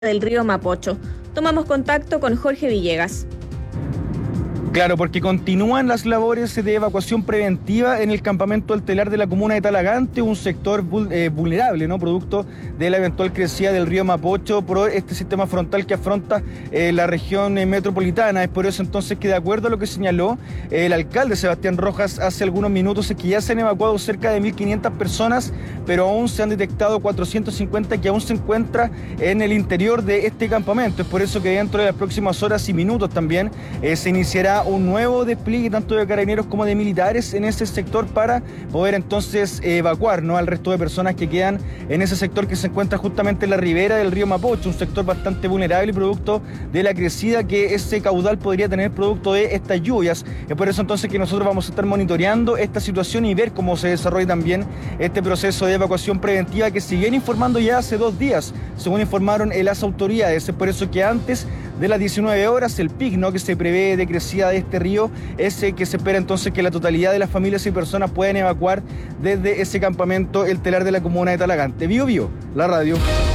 del río Mapocho. Tomamos contacto con Jorge Villegas. Claro, porque continúan las labores de evacuación preventiva en el campamento del telar de la comuna de Talagante, un sector vulnerable, ¿no? Producto de la eventual crecida del río Mapocho por este sistema frontal que afronta la región metropolitana. Es por eso entonces que, de acuerdo a lo que señaló el alcalde Sebastián Rojas hace algunos minutos, es que ya se han evacuado cerca de 1.500 personas, pero aún se han detectado 450 que aún se encuentran en el interior de este campamento. Es por eso que dentro de las próximas horas y minutos también se iniciará un nuevo despliegue tanto de carabineros como de militares en ese sector para poder entonces evacuar, ¿no?, al resto de personas que quedan en ese sector que se encuentra justamente en la ribera del río Mapocho, un sector bastante vulnerable producto de la crecida que ese caudal podría tener producto de estas lluvias. Es por eso entonces que nosotros vamos a estar monitoreando esta situación y ver cómo se desarrolla también este proceso de evacuación preventiva que siguen informando ya hace 2 días, según informaron las autoridades. Es por eso que antes de las 19 horas el pic, ¿no?, que se prevé de crecida de este río, ese que se espera entonces que la totalidad de las familias y personas puedan evacuar desde ese campamento el telar de la comuna de Talagante. Bio Bio, la radio.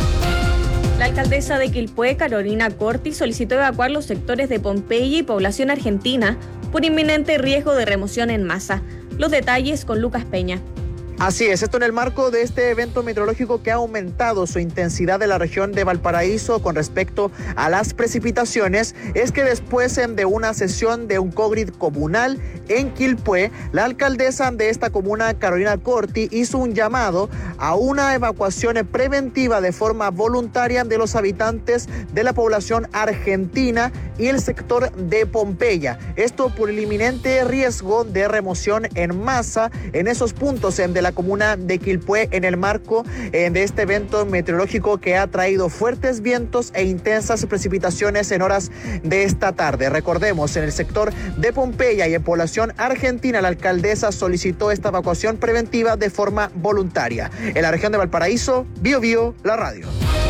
La alcaldesa de Quilpué, Carolina Corti, solicitó evacuar los sectores de Pompeya y Población Argentina por inminente riesgo de remoción en masa. Los detalles con Lucas Peña. Así es, esto en el marco de este evento meteorológico que ha aumentado su intensidad en la región de Valparaíso con respecto a las precipitaciones. Es que después de una sesión de un COGRID comunal en Quilpué, la alcaldesa de esta comuna, Carolina Corti, hizo un llamado a una evacuación preventiva de forma voluntaria de los habitantes de la población argentina y el sector de Pompeya. Esto por el inminente riesgo de remoción en masa en esos puntos de la comuna de Quilpué en el marco de este evento meteorológico que ha traído fuertes vientos e intensas precipitaciones en horas de esta tarde. Recordemos, en el sector de Pompeya y en población argentina, la alcaldesa solicitó esta evacuación preventiva de forma voluntaria. En la región de Valparaíso, Bio Bio, la radio.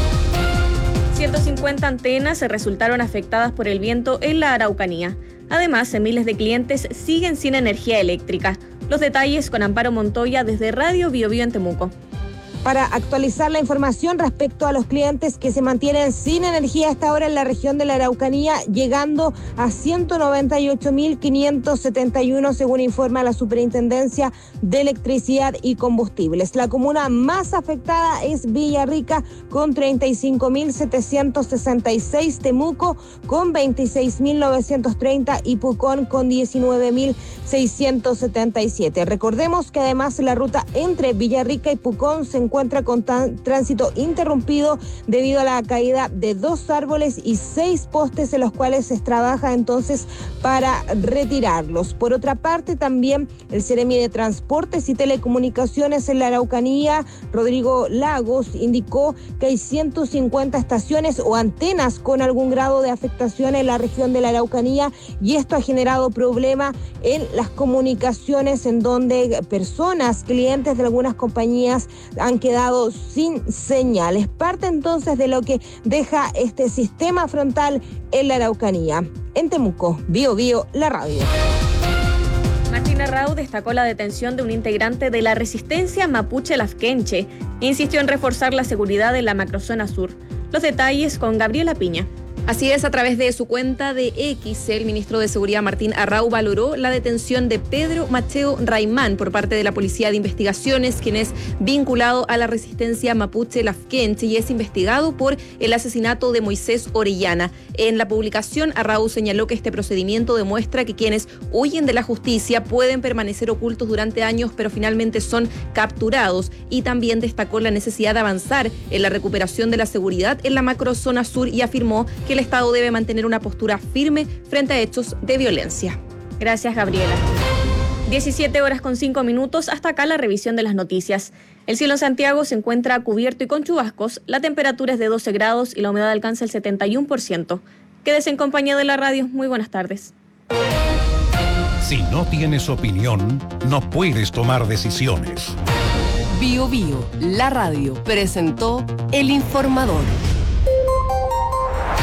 150 antenas se resultaron afectadas por el viento en la Araucanía. Además, miles de clientes siguen sin energía eléctrica. Los detalles con Amparo Montoya desde Radio Bio Bio en Temuco. Para actualizar la información respecto a los clientes que se mantienen sin energía hasta ahora en la región de la Araucanía, llegando a 198.571, según informa la Superintendencia de Electricidad y Combustibles. La comuna más afectada es Villarrica, con 35.766, Temuco con 26.930 y Pucón con 19.677. Recordemos que además la ruta entre Villarrica y Pucón se encuentra con tránsito interrumpido debido a la caída de 2 árboles y 6 postes, en los cuales se trabaja entonces para retirarlos. Por otra parte, también el Seremi de Transportes y Telecomunicaciones en la Araucanía, Rodrigo Lagos, indicó que hay 150 estaciones o antenas con algún grado de afectación en la región de la Araucanía, y esto ha generado problema en las comunicaciones, en donde personas, clientes de algunas compañías han quedado sin señales. Parte entonces de lo que deja este sistema frontal en la Araucanía. En Temuco, Bio Bio, la radio. Martina Rau destacó la detención de un integrante de la resistencia mapuche Lafkenche e insistió en reforzar la seguridad en la macrozona sur. Los detalles con Gabriela Piña. Así es, a través de su cuenta de X, el ministro de Seguridad Martín Arrau valoró la detención de Pedro Macheo Raimán por parte de la Policía de Investigaciones, quien es vinculado a la resistencia mapuche Lafkenche y es investigado por el asesinato de Moisés Orellana. En la publicación, Arrau señaló que este procedimiento demuestra que quienes huyen de la justicia pueden permanecer ocultos durante años, pero finalmente son capturados, y también destacó la necesidad de avanzar en la recuperación de la seguridad en la macrozona sur y afirmó que el Estado debe mantener una postura firme frente a hechos de violencia. Gracias, Gabriela. 17:05. Hasta acá la revisión de las noticias. El cielo en Santiago se encuentra cubierto y con chubascos. La temperatura es de 12 grados y la humedad alcanza el 71%. Quédese en compañía de la radio. Muy buenas tardes. Si no tienes opinión, no puedes tomar decisiones. Bio Bio, la radio, presentó El Informador.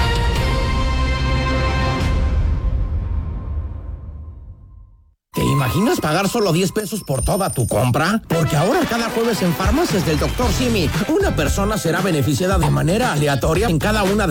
¿Te imaginas? imaginas pagar solo 10 pesos por toda tu compra? Porque ahora cada jueves en Farmacias del Dr. Simi, una persona será beneficiada de manera aleatoria en cada una de